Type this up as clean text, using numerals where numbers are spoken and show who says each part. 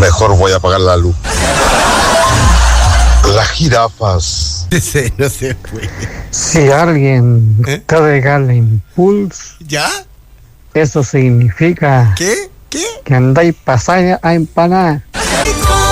Speaker 1: Mejor voy a apagar la luz. Las jirafas.
Speaker 2: No se puede.
Speaker 3: Si alguien te regala impulso,
Speaker 2: ¿Ya?
Speaker 3: eso significa
Speaker 2: ¿Qué?
Speaker 3: que andáis pasada a empanar.